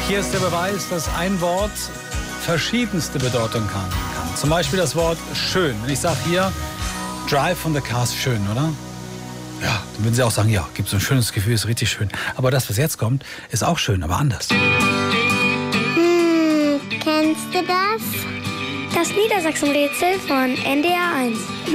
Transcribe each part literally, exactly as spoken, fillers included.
hier ist der Beweis, dass ein Wort verschiedenste Bedeutungen kann. kann. Zum Beispiel das Wort schön. Wenn ich sage hier, Drive von the Car ist schön, oder? Ja, dann würden Sie auch sagen, ja, gibt so ein schönes Gefühl, ist richtig schön. Aber das, was jetzt kommt, ist auch schön, aber anders. Hm, kennst du das? Das Niedersachsen-Rätsel von N D R eins.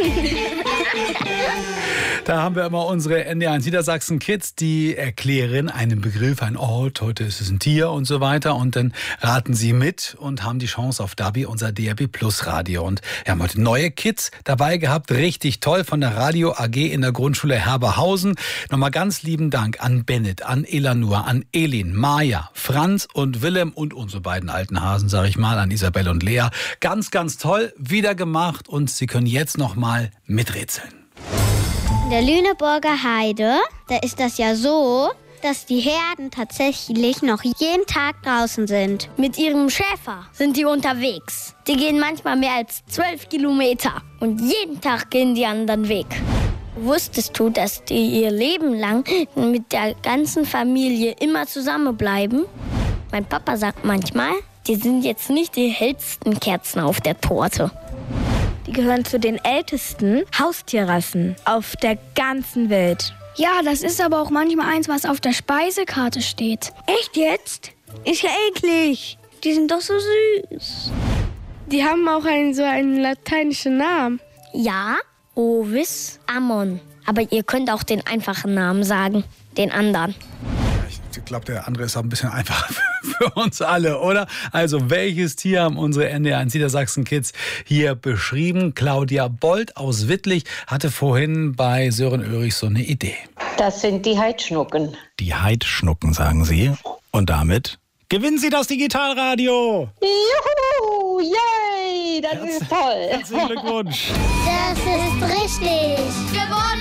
Da haben wir immer unsere N D R eins Niedersachsen-Kids, die erklären einen Begriff, ein Ort, heute ist es ein Tier und so weiter. Und dann raten sie mit und haben die Chance auf Dabi, unser D R B Plus Radio. Und wir haben heute neue Kids dabei gehabt, richtig toll, von der Radio A G in der Grundschule Herberhausen. Nochmal ganz lieben Dank an Bennett, an Elanur, an Elin, Maja, Franz und Willem und unsere beiden alten Hasen, sage ich mal, an Isabel und Lea. Ganz, ganz toll, wieder gemacht und Sie können jetzt noch mal miträtseln. In der Lüneburger Heide, da ist das ja so, dass die Herden tatsächlich noch jeden Tag draußen sind. Mit ihrem Schäfer sind die unterwegs. Die gehen manchmal mehr als zwölf Kilometer. Und jeden Tag gehen die anderen Weg. Wusstest du, dass die ihr Leben lang mit der ganzen Familie immer zusammenbleiben? Mein Papa sagt manchmal, die sind jetzt nicht die hellsten Kerzen auf der Torte. Die gehören zu den ältesten Haustierrassen auf der ganzen Welt. Ja, das ist aber auch manchmal eins, was auf der Speisekarte steht. Echt jetzt? Ist ja eklig. Die sind doch so süß. Die haben auch einen, so einen lateinischen Namen. Ja, Ovis Ammon. Aber ihr könnt auch den einfachen Namen sagen, den anderen. Ich glaube, der andere ist auch ein bisschen einfacher für uns alle, oder? Also, welches Tier haben unsere N D R eins Niedersachsen-Kids hier beschrieben? Claudia Bold aus Wittlich hatte vorhin bei Sören Ulrich so eine Idee. Das sind die Heidschnucken. Die Heidschnucken, sagen Sie. Und damit gewinnen Sie das Digitalradio. Juhu, yay, das Herz, ist toll. Herzlichen Glückwunsch. Das ist richtig. Gewonnen!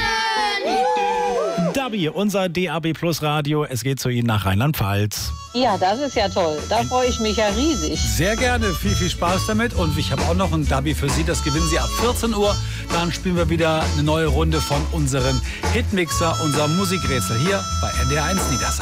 Dabi, unser D A B Plus Radio. Es geht zu Ihnen nach Rheinland-Pfalz. Ja, das ist ja toll. Da freue ich mich ja riesig. Sehr gerne. Viel, viel Spaß damit. Und ich habe auch noch ein Dabi für Sie. Das gewinnen Sie ab vierzehn Uhr. Dann spielen wir wieder eine neue Runde von unserem Hitmixer, unserem Musikrätsel hier bei N D R eins Niedersachsen.